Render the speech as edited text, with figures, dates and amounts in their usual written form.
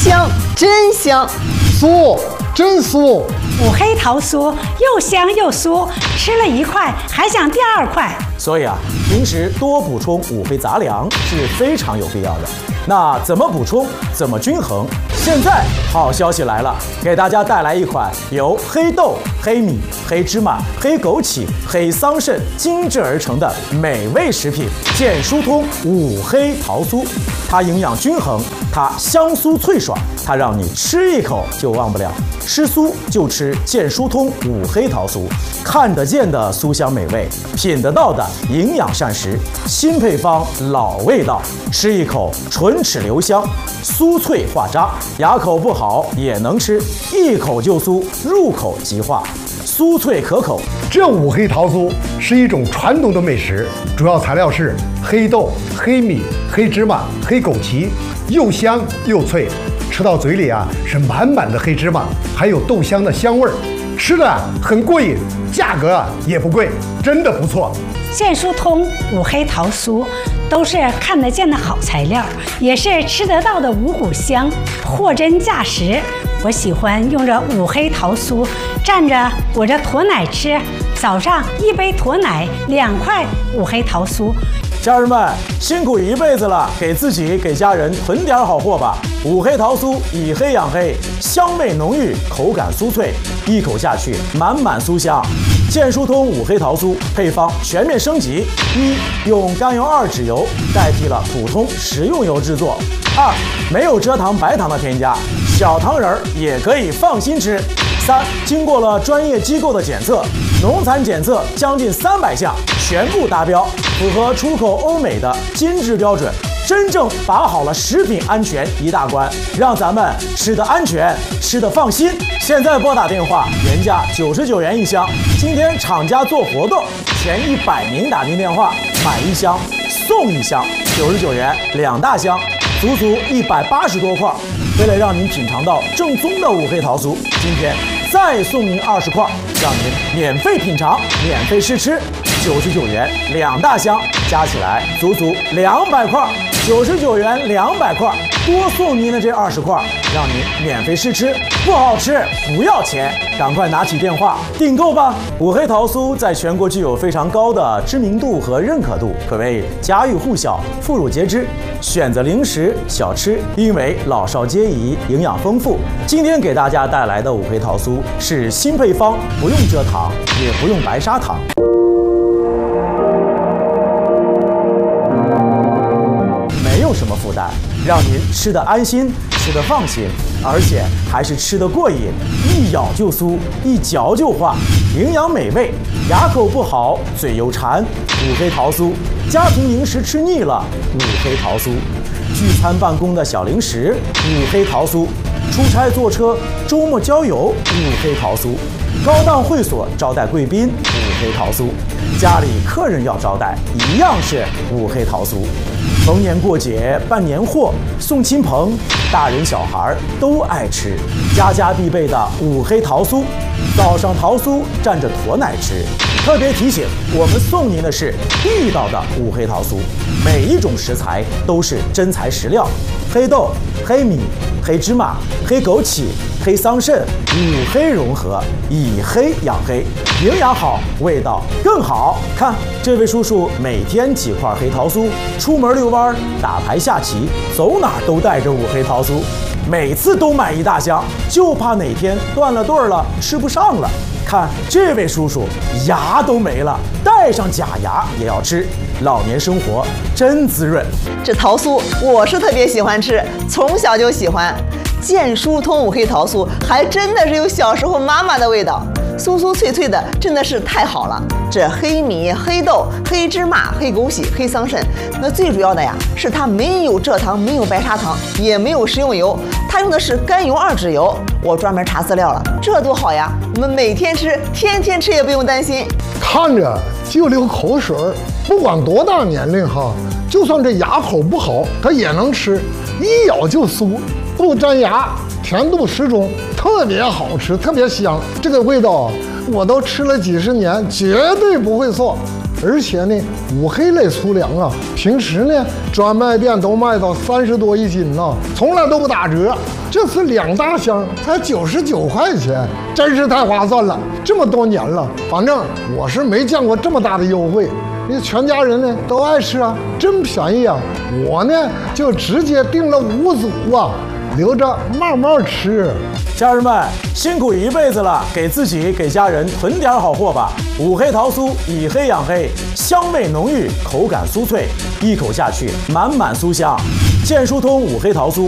香，真香！ 酥，真酥！ 五黑桃酥又香又酥，吃了一块还想第二块。 所以啊，平时多补充五黑杂粮是非常有必要的。那怎么补充，怎么均衡？现在好消息来了，给大家带来一款由黑豆、黑米、黑芝麻、黑枸杞、黑桑葚精制而成的美味食品——健疏通五黑桃酥。它营养均衡，它香酥脆爽，它让你吃一口就忘不了。吃酥就吃健疏通五黑桃酥，看得见的酥香美味，品得到的营养膳食，新配方老味道，吃一口唇齿留香，酥脆化渣，牙口不好也能吃，一口就酥，入口即化，酥脆可口。 这五黑桃酥是一种传统的美食，主要材料是黑豆、黑米、黑芝麻、黑枸杞，又香又脆。吃到嘴里啊，是满满的黑芝麻，还有豆香的香味儿，吃的很过瘾，价格也不贵，真的不错。 健疏通五黑桃酥都是看得见的好材料，也是吃得到的五谷香，货真价实。我喜欢用这五黑桃酥蘸着我这驼奶吃，早上一杯驼奶，2块五黑桃酥。 家人们辛苦一辈子了，给自己给家人囤点好货吧。五黑桃酥以黑养黑，香味浓郁，口感酥脆，一口下去满满酥香。健疏通五黑桃酥配方全面升级：一、用甘油2酯油代替了普通食用油制作；二、没有蔗糖、白糖的添加，小糖人儿也可以放心吃；三、经过了专业机构的检测，农残检测将近300项，全部达标，符合出口欧美的金质标准，真正把好了食品安全一大关，让咱们吃得安全，吃得放心。现在拨打电话，原价99元一箱，今天厂家做活动，前100名打进电话买1箱送1箱，99元2大箱，足足180多块。为了让您品尝到正宗的五黑桃酥，今天再送您20块，让您免费品尝，免费试吃。99元2大箱，加起来足足200块，99元200块，多送您的这20块，让您免费试吃，不好吃不要钱，赶快拿起电话订购吧！五黑桃酥在全国具有非常高的知名度和认可度，可谓家喻户晓、妇孺皆知，选择零食小吃，因为老少皆宜，营养丰富。今天给大家带来的五黑桃酥是新配方，不用蔗糖，也不用白砂糖。没有什么负担，让您吃得安心，吃得放心，而且还是吃得过瘾，一咬就酥，一嚼就化，营养美味，牙口不好，嘴又馋，五黑桃酥，家庭零食吃腻了，五黑桃酥，聚餐办公的小零食，五黑桃酥，出差坐车，周末郊游，五黑桃酥，高档会所招待贵宾，五黑桃酥，家里客人要招待，一样是五黑桃酥。逢年过节办年货，送亲朋，大人小孩都爱吃，家家必备的五黑桃酥。早上桃酥蘸着驼奶吃。特别提醒，我们送您的是地道的五黑桃酥，每一种食材都是真材实料，黑豆、黑米、黑芝麻、黑枸杞、黑桑葚，五黑融合，以黑养黑，营养好，味道更好。看这位叔叔每天几块黑桃酥，出门遛弯、打牌下棋，走哪都带着五黑桃酥，每次都买一大箱，就怕哪天断了顿了，吃不上了。看这位叔叔牙都没了，带上假牙也要吃，老年生活真滋润。 这桃酥我是特别喜欢吃，从小就喜欢。健疏通五黑桃酥还真的是有小时候妈妈的味道，酥酥脆脆的，真的是太好了。这黑米、黑豆、黑芝麻、黑枸杞、黑桑葚，那最主要的呀是它没有蔗糖，没有白砂糖，也没有食用油，它用的是甘油2酯油。我专门查资料了，这多好呀！我们每天吃，天天吃也不用担心。 看着就流口水，不管多大年龄哈，就算这牙口不好，它也能吃，一咬就酥，不粘牙，甜度适中，特别好吃，特别香。这个味道我都吃了几十年，绝对不会错。 而且呢，五黑类粗粮啊，平时呢专卖店都卖到30多一斤呢，从来都不打折。这次2大箱才99块钱，真是太划算了。这么多年了，反正我是没见过这么大的优惠。你全家人呢都爱吃啊，真便宜啊！我呢就直接订了5组啊，留着慢慢吃。 家人们辛苦一辈子了，给自己给家人囤点好货吧。五黑桃酥以黑养黑，香味浓郁，口感酥脆，一口下去满满酥香。健疏通五黑桃酥。